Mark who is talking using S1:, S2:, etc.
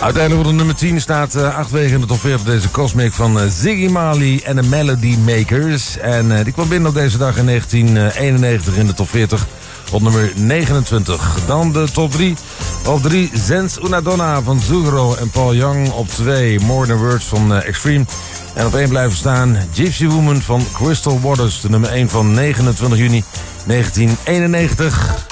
S1: Uiteindelijk op de nummer 10 staat 8 weken in de top 40 deze Cosmic van Ziggy Marley en de Melody Makers. En die kwam binnen op deze dag in 1991 in de top 40 op nummer 29. Dan de top 3. Op 3 Zenz Una Donna van Zugro en Paul Young. Op 2 More Than Words van Extreme. En op 1 blijven staan Gypsy Woman van Crystal Waters. De nummer 1 van 29 juni 1991.